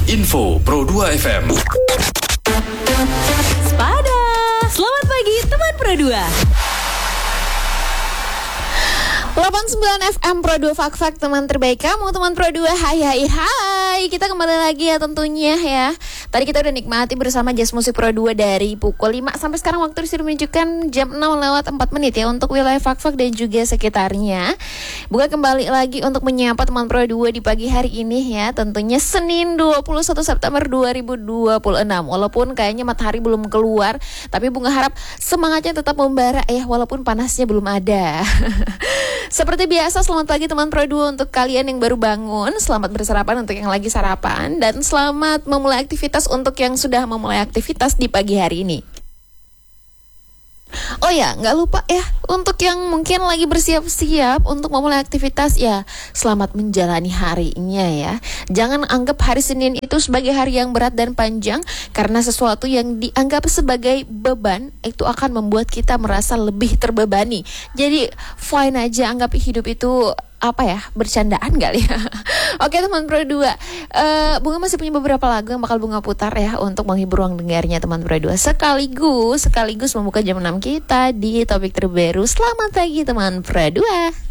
Info Pro 2 FM. Sepada, selamat pagi teman Pro 2. 89 FM Pro 2 Fak teman terbaik kamu, teman Pro 2. Hai. Kita kembali lagi ya tentunya ya. Tadi kita udah nikmati bersama Jazz Musik Pro 2 dari pukul 5 sampai sekarang waktu disuruh menunjukkan jam 6:04 ya untuk wilayah Fak dan juga sekitarnya. Buka kembali lagi untuk menyapa teman Pro 2 di pagi hari ini ya. Tentunya Senin 21 September 2026. Walaupun kayaknya matahari belum keluar, tapi Bunga harap semangatnya tetap membara ya walaupun panasnya belum ada. Seperti biasa, selamat pagi teman Pro 2 untuk kalian yang baru bangun. Selamat bersarapan untuk yang lagi sarapan. Dan selamat memulai aktivitas untuk yang sudah memulai aktivitas di pagi hari ini. Oh ya, gak lupa ya, untuk yang mungkin lagi bersiap-siap untuk memulai aktivitas ya, selamat menjalani harinya ya. Jangan anggap hari Senin itu sebagai hari yang berat dan panjang, karena sesuatu yang dianggap sebagai beban itu akan membuat kita merasa lebih terbebani. Jadi fine aja, anggap hidup itu bercandaan kali ya. Oke teman Pro 2, Bunga masih punya beberapa lagu yang bakal Bunga putar ya untuk menghibur ruang dengarnya teman Pro 2. Sekaligus membuka jam 6 kita di topik terbaru. Selamat pagi teman Pro 2.